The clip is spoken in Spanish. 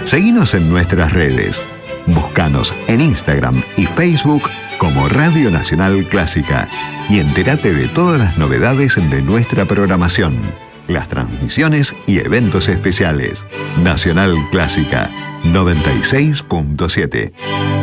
Seguinos en nuestras redes. Búscanos en Instagram y Facebook como Radio Nacional Clásica y entérate de todas las novedades de nuestra programación, las transmisiones y eventos especiales. Nacional Clásica 96.7.